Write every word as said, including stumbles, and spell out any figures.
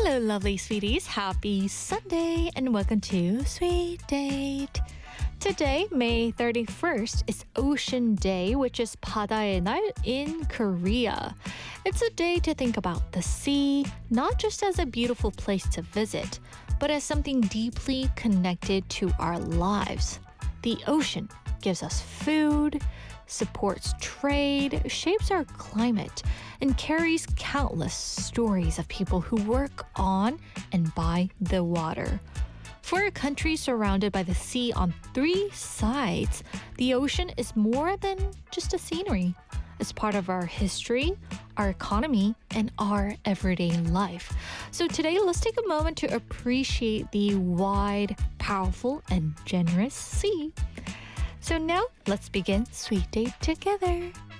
Hello, lovely sweeties. Happy Sunday and welcome to Sweet Date. Today, May thirty-first, is Ocean Day, which is 바다의 날 in Korea. It's a day to think about the sea, not just as a beautiful place to visit, but as something deeply connected to our lives. The ocean gives us food, supports trade, shapes our climate, and carries countless stories of people who work on and by the water. For a country surrounded by the sea on three sides, the ocean is more than just a scenery. It's part of our history, our economy, and our everyday life. So today, let's take a moment to appreciate the wide, powerful, and generous sea. So now, let's begin Sweet Date together.